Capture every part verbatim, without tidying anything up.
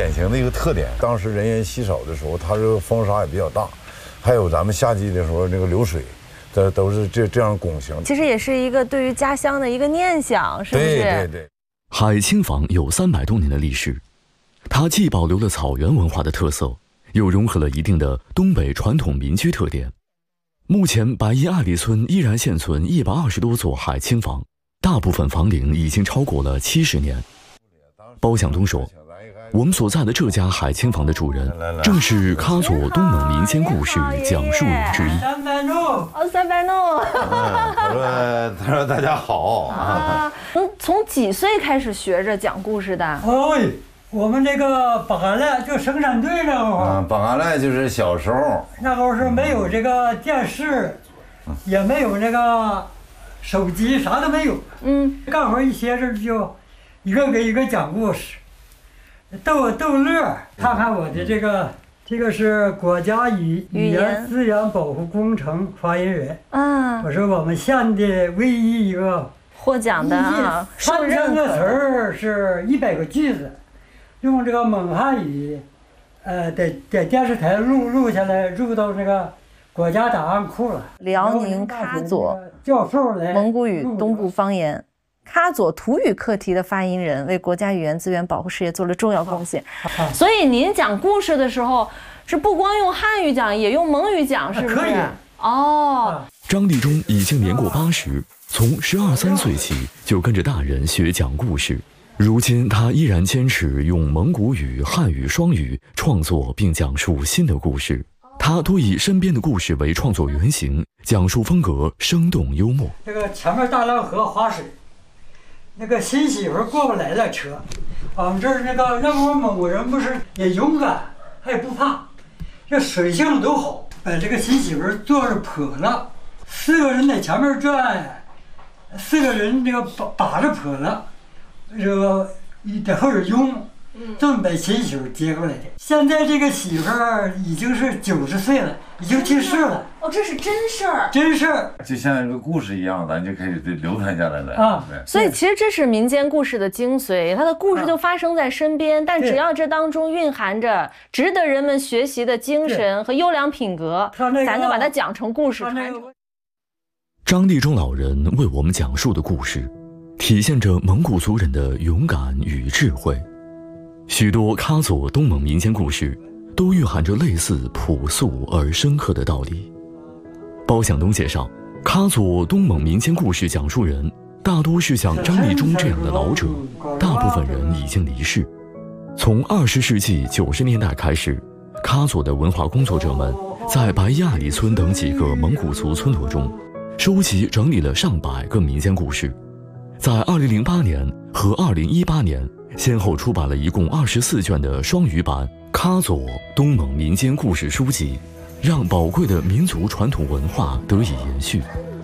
典型的一个特点。当时人烟稀少的时候，它这个风沙也比较大，还有咱们夏季的时候那个流水，这都是这这样拱形。 其实也是一个对于家乡的一个念想，是不是？ 对对对。 海清坊有三百多年的历史，它既保留了草原文化的特色，又融合了一定的东北传统民居特点。目前白衣二里村依然现存一百二十多座海清坊，大部分房龄已经超过了七十年。包向东说，我们所在的这家海清坊的主人，正是喀左东蒙民间故事讲述人之一。 三百怒，哦，三百怒。 他说：“他说大家好啊。” 从从几岁开始学着讲故事的？ 哦，我们这个绑完了就生产队那会儿， 绑完了就是小时候， 那会儿是没有这个电视，也没有这个手机，啥都没有。嗯，干活一歇着就一个给一个讲故事，逗逗乐。看看我的这个，这个是国家语语言资源保护工程发言人。嗯，我是我们县的唯一一个获奖的啊，受认可的词儿是一百个句子。用这个蒙汉语，呃，在在电视台录录下来，录到那个国家档案库了。 辽宁喀左教授来蒙古语东部方言、喀左土语课题的发言人，为国家语言资源保护事业做了重要贡献。所以您讲故事的时候，是不光用汉语讲，也用蒙语讲，是不是？ 可以。 哦。 张立忠已经年过八十，从十二三岁起就跟着大人学讲故事。如今，他依然坚持用蒙古语、汉语双语创作并讲述新的故事。他多以身边的故事为创作原型，讲述风格生动幽默。 这个前面大浪河划水，那个新媳妇过不来了车，我们这儿那个那会儿蒙古人不是也勇敢，还不怕，这水性都好，把这个新媳妇坐着坡了，四个人在前面转，四个人这个把把着坡了。这个在后边拥，这么把新媳妇接过来的。现在这个媳妇儿已经是九十岁了，已经去世了。 哦，这是真事儿， 真事儿， 就像一个故事一样，咱就可以流传下来了啊。 所以其实这是民间故事的精髓，它的故事就发生在身边，但只要这当中蕴含着值得人们学习的精神和优良品格，咱就把它讲成故事传承。 张立忠老人为我们讲述的故事，体现着蒙古族人的勇敢与智慧。许多喀左东蒙民间故事都蕴含着类似朴素而深刻的道理。包向东介绍，喀左东蒙民间故事讲述人大多是像张立忠这样的老者，大部分人已经离世。从二十世纪九十年代开始，喀左的文化工作者们在白亚里村等几个蒙古族村落中收集整理了上百个民间故事。在二零零八年和二零一八年，先后出版了一共二十四卷的双语版《喀左东蒙民间故事书籍》，让宝贵的民族传统文化得以延续。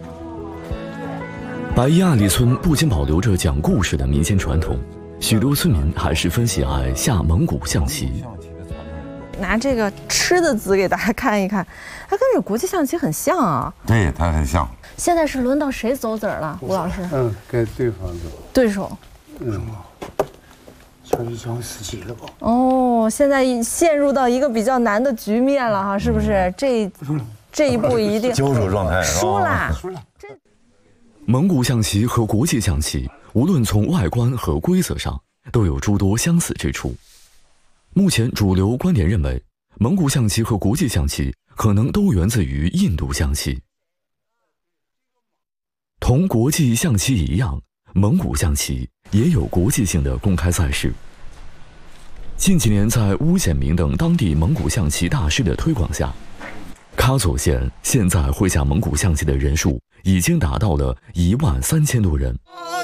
白衣阿里村不仅保留着讲故事的民间传统，许多村民还十分喜爱下蒙古象棋。 拿这个吃的子给大家看一看，它跟这国际象棋很像啊。 对，它很像。 现在是轮到谁走子了，吴老师？ 嗯，该对方走。 对手。 嗯，就一张四级了吧？ 哦，现在陷入到一个比较难的局面了哈，是不是？这这一步一定焦灼状态， 输了， 输了。 蒙古象棋和国际象棋，无论从外观和规则上，都有诸多相似之处。目前主流观点认为，蒙古象棋和国际象棋可能都源自于印度象棋。同国际象棋一样，蒙古象棋也有国际性的公开赛事。近几年，在巫显明等当地蒙古象棋大师的推广下，喀左县现在会下蒙古象棋的人数已经达到了一万三千多人。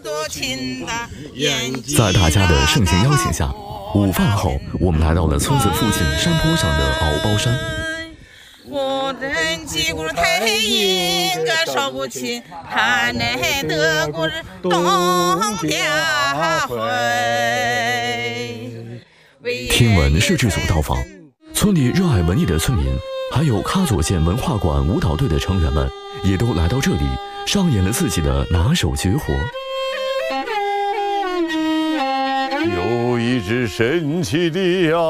在大家的盛情邀请下，午饭后，我们来到了村子附近山坡上的敖包山。 古人击鼓太阴，歌少不齐，他乃得故日东家回。 听闻摄制组到访，村里热爱文艺的村民，还有喀左县文化馆舞蹈队的成员们，也都来到这里，上演了自己的拿手绝活。 有一只神奇的羊。